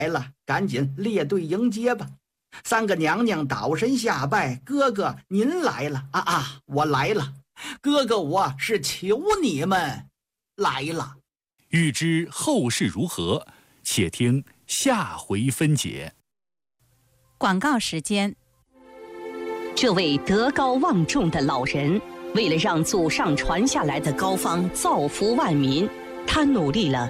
了，赶紧列队迎接吧。三个娘娘倒身下拜，哥哥您来了我来了，哥哥我是求你们来了。 欲知后事如何，且听下回分解。 广告时间。 这位德高望重的老人，为了让祖上传下来的膏方造福万民，他努力了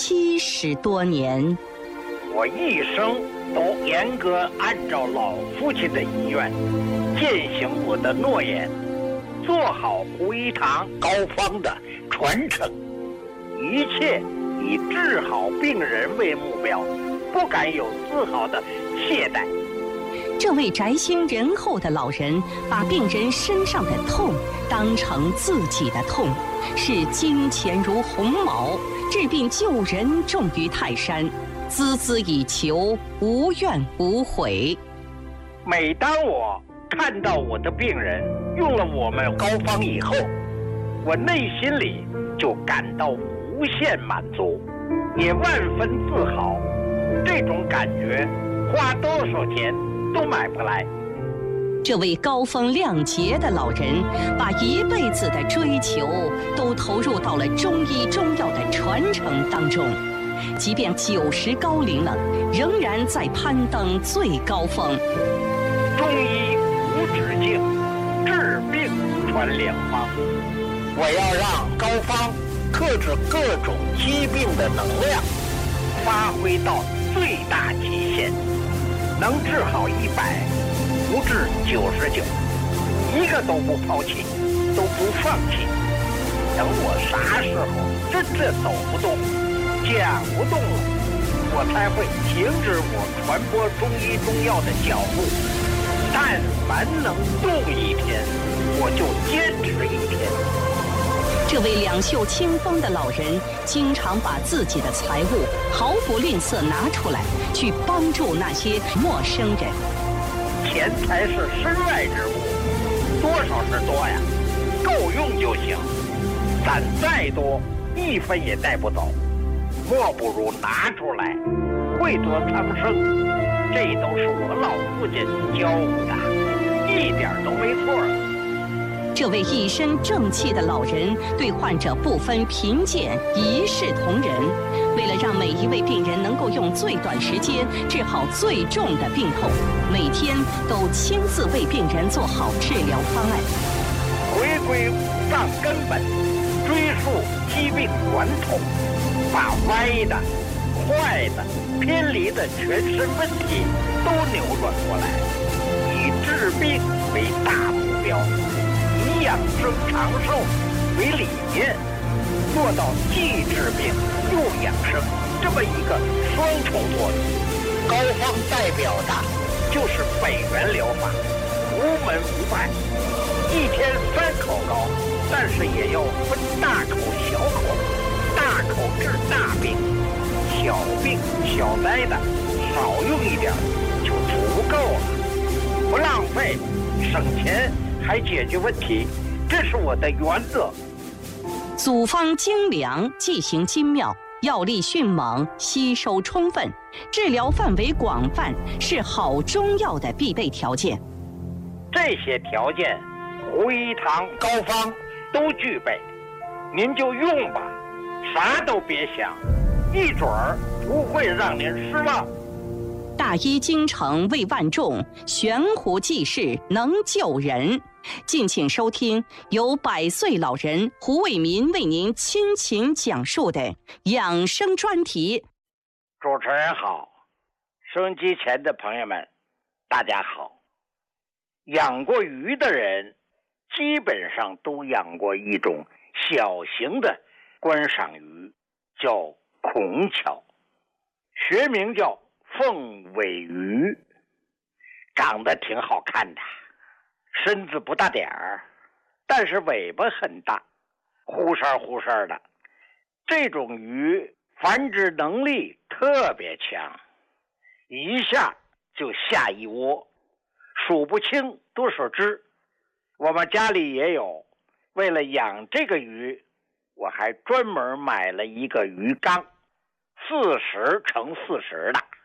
70多年。 我一生都严格按照老父亲的遗愿，践行我的诺言，做好胡一堂膏方的传承，一切以治好病人为目标，不敢有丝毫的懈怠。 这位宅心仁厚的老人，把病人身上的痛当成自己的痛，视金钱如鸿毛，治病救人重于泰山，孜孜以求，无怨无悔。 每当我看到我的病人用了我们膏方以后，我内心里就感到无限满足，也万分自豪。这种感觉花多少钱都买不来。 这位高风亮节的老人，把一辈子的追求都投入到了中医中药的传承当中，即便90高龄了，仍然在攀登最高峰。 中医无止境，治病传良方。我要让膏方克制各种疾病的能量发挥到最大极限，能治好100，不治99，一个都不抛弃，都不放弃。等我啥时候真正走不动、讲不动了，我才会停止我传播中医中药的脚步。但凡能动一天，我就坚持一天。 这位两袖清风的老人，经常把自己的财物毫不吝啬拿出来，去帮助那些陌生人。 钱财是身外之物，多少是多呀，够用就行。攒再多，1分也带不走，莫不如拿出来，惠泽苍生。这都是我老父亲教我的，一点都没错。 这位一身正气的老人，对患者不分贫贱，一视同仁。为了让每一位病人能够用最短时间治好最重的病痛，每天都亲自为病人做好治疗方案。 回归五脏根本，追溯疾病源头，把歪的、坏的、偏离的全身问题都扭转过来，以治病为大目标，以养生长寿为理念，做到既治病又养生这么一个双重作用。膏方代表的就是北元疗法，无门无派，一天3口膏，但是也要分大口小口，大口治大病，小病小灾的少用一点就足够了，不浪费，省钱还解决问题，这是我的原则。 组方精良，剂型精妙，药力迅猛，吸收充分，治疗范围广泛，是好中药的必备条件。 这些条件，胡一堂膏方都具备，您就用吧，啥都别想，一准儿不会让您失望。 大医精诚为万众，悬壶济世能救人。敬请收听由100岁老人胡伟民为您倾情讲述的养生专题。 主持人好，收音机前的朋友们，大家好。养过鱼的人基本上都养过一种小型的观赏鱼，叫孔巧，学名叫凤尾鱼，长得挺好看的，身子不大点儿，但是尾巴很大，忽闪忽闪的。这种鱼繁殖能力特别强，一下就下一窝，数不清多少只。我们家里也有，为了养这个鱼，我还专门买了一个鱼缸，40×40的，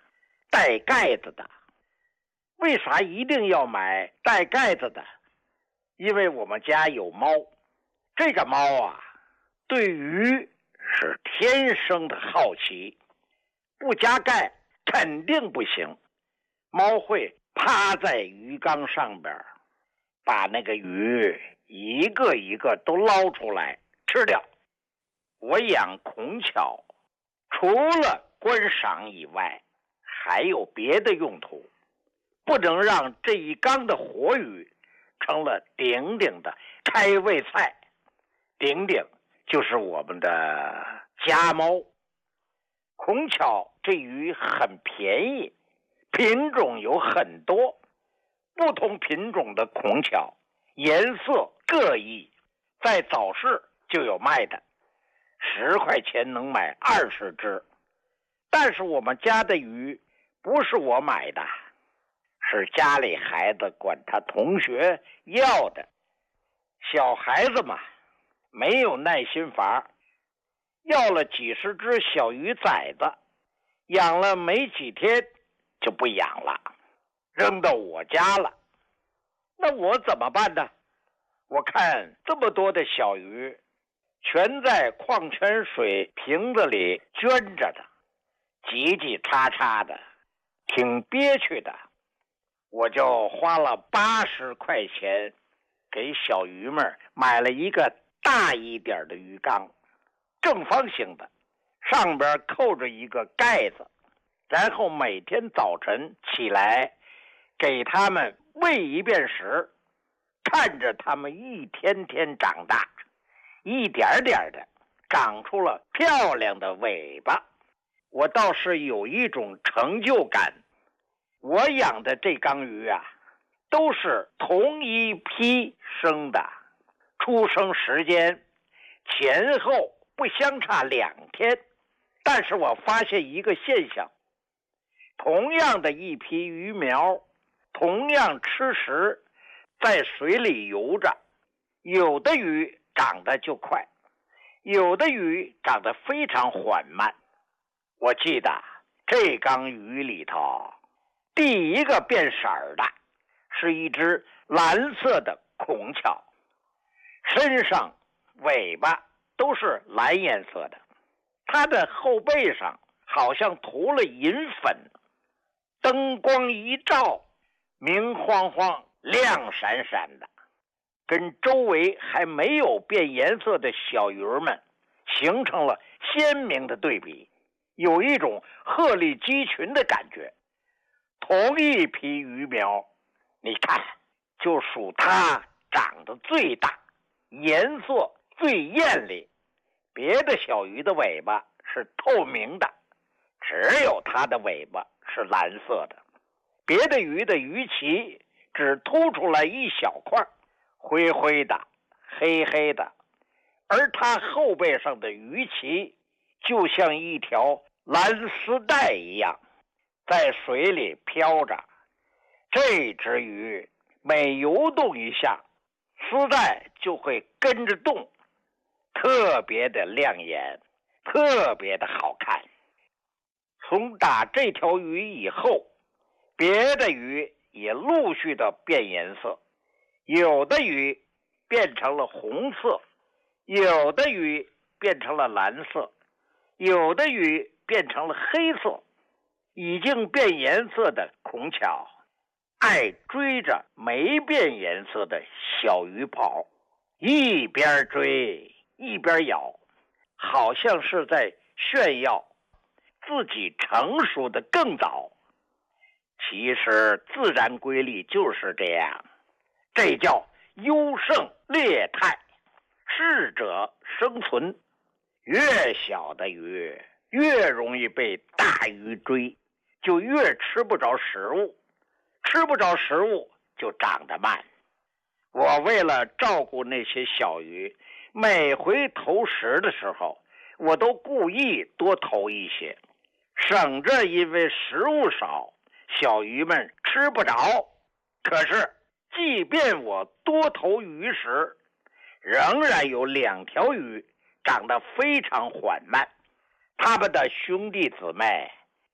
带盖子的。为啥一定要买带盖子的？因为我们家有猫，这个猫啊，对鱼是天生的好奇，不加盖肯定不行。猫会趴在鱼缸上边，把那个鱼一个一个都捞出来吃掉。我养孔巧，除了观赏以外，还有别的用途，不能让这一缸的活鱼成了顶顶的开胃菜。顶顶就是我们的家猫。孔巧这鱼很便宜，品种有很多，不同品种的孔巧颜色各异，在早市就有卖的，10块钱能买20只。但是我们家的鱼不是我买的，是家里孩子管他同学要的。小孩子嘛，没有耐心法，要了几十只小鱼崽子，养了没几天就不养了，扔到我家了。那我怎么办呢？我看这么多的小鱼全在矿泉水瓶子里圈着的，叽叽喳喳的，挺憋屈的。我就花了80块钱给小鱼们买了一个大一点的鱼缸，正方形的，上边扣着一个盖子，然后每天早晨起来给他们喂一遍食，看着他们一天天长大，一点点的长出了漂亮的尾巴。我倒是有一种成就感，我养的这缸鱼啊，都是同一批生的，出生时间前后不相差2天。但是我发现一个现象，同样的一批鱼苗，同样吃食，在水里游着，有的鱼长得就快，有的鱼长得非常缓慢。我记得这缸鱼里头，第一个变色的是一只蓝色的孔巧，身上尾巴都是蓝颜色的，它的后背上好像涂了银粉，灯光一照，明晃晃亮闪闪的，跟周围还没有变颜色的小鱼们形成了鲜明的对比，有一种鹤立鸡群的感觉。同一批鱼苗，你看，就属它长得最大，颜色最艳丽。别的小鱼的尾巴是透明的，只有它的尾巴是蓝色的。别的鱼的鱼鳍只凸出来一小块，灰灰的，黑黑的，而它后背上的鱼鳍就像一条蓝丝带一样，在水里飘着。这只鱼每游动一下，丝带就会跟着动，特别的亮眼，特别的好看。从打这条鱼以后，别的鱼也陆续的变颜色，有的鱼变成了红色，有的鱼变成了蓝色，有的鱼变成了黑色。已经变颜色的孔巧爱追着没变颜色的小鱼跑，一边追一边咬，好像是在炫耀自己成熟的更早。其实自然规律就是这样，这叫优胜劣汰，适者生存。越小的鱼越容易被大鱼追，就越吃不着食物，吃不着食物就长得慢。我为了照顾那些小鱼，每回投食的时候，我都故意多投一些，省着因为食物少，小鱼们吃不着。可是即便我多投鱼食，仍然有2条鱼长得非常缓慢，它们的兄弟姊妹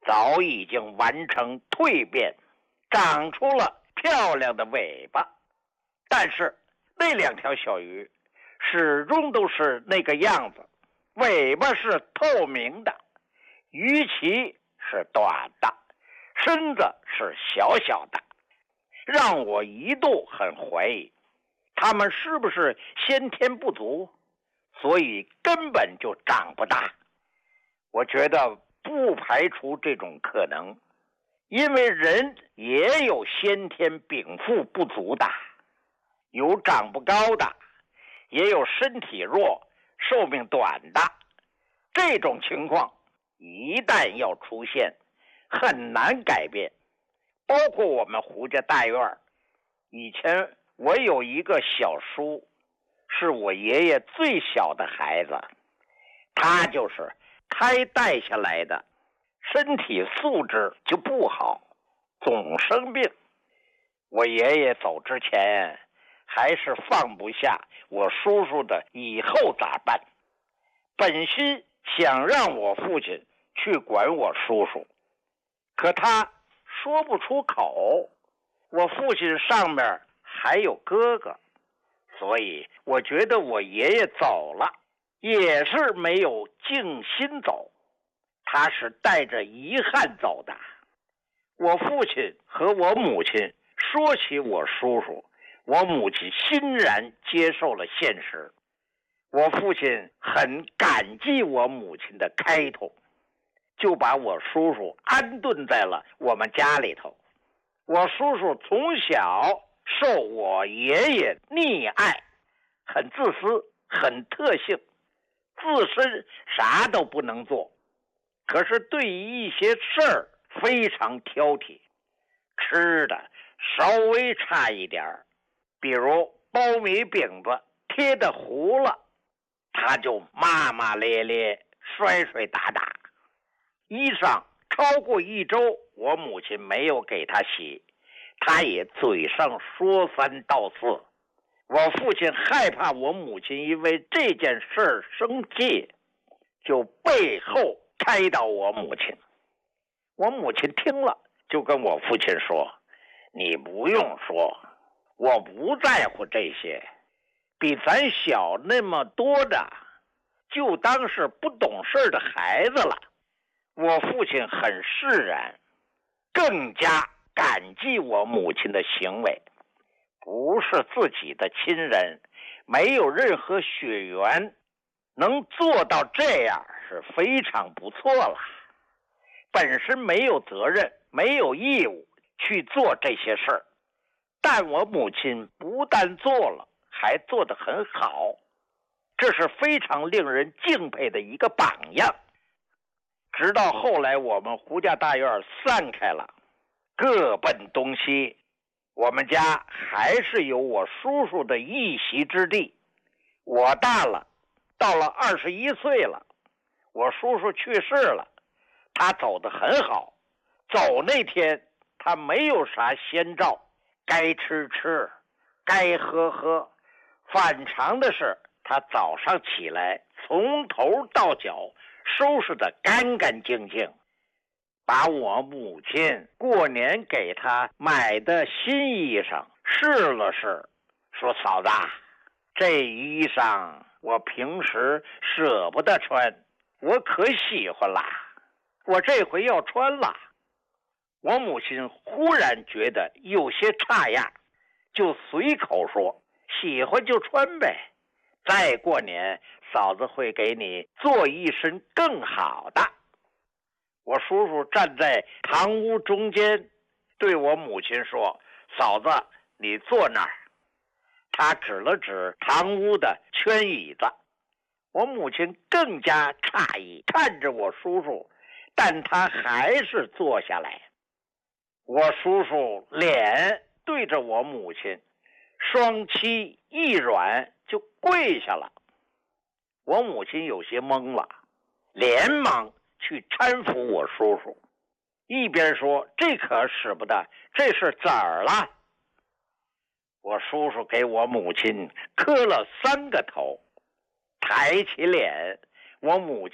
早已经完成蜕变，长出了漂亮的尾巴。但是那2条小鱼始终都是那个样子，尾巴是透明的，鱼鳍是短的，身子是小小的，让我一度很怀疑，它们是不是先天不足，所以根本就长不大。我觉得不排除这种可能，因为人也有先天禀赋不足的，有长不高的，也有身体弱、寿命短的。这种情况一旦要出现，很难改变。包括我们胡家大院，以前我有一个小叔，是我爷爷最小的孩子，他就是胎带下来的，身体素质就不好，总生病。我爷爷走之前还是放不下我叔叔的以后咋办，本心想让我父亲去管我叔叔，可他说不出口。我父亲上面还有哥哥，所以我觉得我爷爷走了也是没有静心走，他是带着遗憾走的。我父亲和我母亲说起我叔叔，我母亲欣然接受了现实。我父亲很感激我母亲的开拓，就把我叔叔安顿在了我们家里头。我叔叔从小受我爷爷溺爱，很自私，很特性，自身啥都不能做，可是对于一些事儿非常挑剔，吃的稍微差一点，比如苞米饼子贴的糊了，他就骂骂咧咧，摔摔打打。衣裳超过1周，我母亲没有给他洗，他也嘴上说3道4。我父亲害怕我母亲因为这件事生气，就背后开导我母亲。我母亲听了，就跟我父亲说：“你不用说，我不在乎这些，比咱小那么多的，就当是不懂事的孩子了。”我父亲很释然，更加感激我母亲的行为。不是自己的亲人，没有任何血缘，能做到这样是非常不错了。本身没有责任，没有义务去做这些事儿，但我母亲不但做了，还做得很好，这是非常令人敬佩的一个榜样。直到后来我们胡家大院散开了，各奔东西，我们家还是有我叔叔的一席之地。我大了，到了21岁了，我叔叔去世了，他走得很好。走那天他没有啥先兆，该吃吃，该喝喝。反常的是，他早上起来从头到脚收拾得干干净净，把我母亲过年给他买的新衣裳试了试，说：“嫂子，这衣裳我平时舍不得穿，我可喜欢了，我这回要穿了。”我母亲忽然觉得有些差样，就随口说：“喜欢就穿呗，再过年嫂子会给你做一身更好的。”我叔叔站在堂屋中间，对我母亲说：“嫂子，你坐那儿。”他指了指堂屋的圈椅子。我母亲更加诧异，看着我叔叔，但他还是坐下来。我叔叔脸对着我母亲，双膝一软就跪下了。我母亲有些懵了，连忙去搀扶我叔叔，一边说：“这可使不得，这是怎儿了？”我叔叔给我母亲磕了3个头，抬起脸，我母亲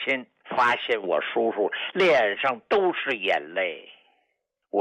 发现我叔叔脸上都是眼泪。